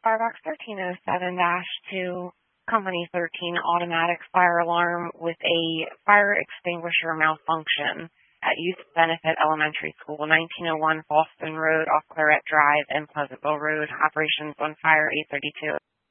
Starbucks 1307-2, Company 13 automatic fire alarm with a fire extinguisher malfunction at Youth Benefit Elementary School, 1901 Boston Road, off Claret Drive, and Pleasantville Road. Operations on fire 832.